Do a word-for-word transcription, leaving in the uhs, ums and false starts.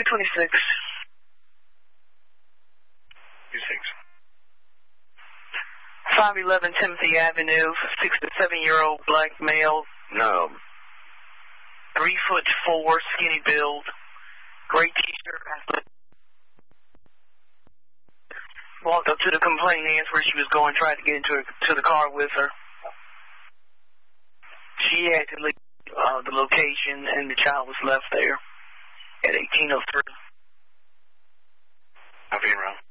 twenty-six. twenty-six. five eleven Timothy Avenue, six to seven year old black male, no, three foot four, skinny build, gray t-shirt, athletic. Walked up to the complainant, asked where she was going, tried to get into her, to the car with her. She had to leave uh, the location, and the child was left there at eighteen oh three. I'll be around.